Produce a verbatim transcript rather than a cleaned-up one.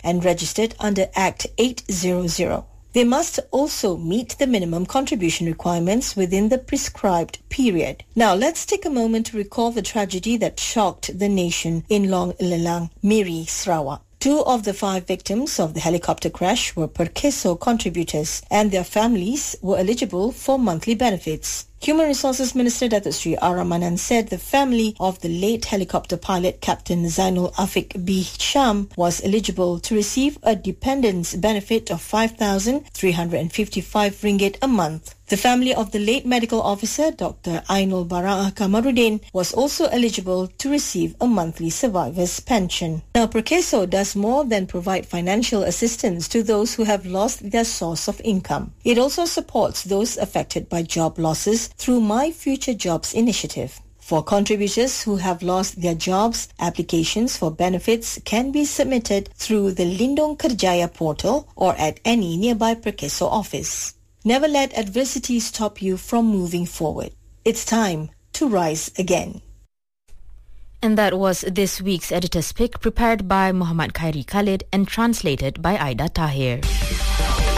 and registered under Act eight hundred. They must also meet the minimum contribution requirements within the prescribed period. Now, let's take a moment to recall the tragedy that shocked the nation in Long Lelang, Miri, Sarawak. Two of the five victims of the helicopter crash were Perkeso contributors, and their families were eligible for monthly benefits. Human Resources Minister Datuk Sri R. Ramanan said the family of the late helicopter pilot Captain Zainul Afiq B. Sham was eligible to receive a dependence benefit of five thousand three hundred fifty-five ringgit a month. The family of the late medical officer Doctor Ainul Bara'ah Kamaruddin was also eligible to receive a monthly survivor's pension. Now, Perkeso does more than provide financial assistance to those who have lost their source of income. It also supports those affected by job losses through My Future Jobs initiative. For contributors who have lost their jobs, applications for benefits can be submitted through the Lindung Kerjaya portal or at any nearby Perkeso office. Never let adversity stop you from moving forward. It's time to rise again. And that was this week's editor's pick, prepared by Muhammad Khairi Khalid and translated by Aida Tahir.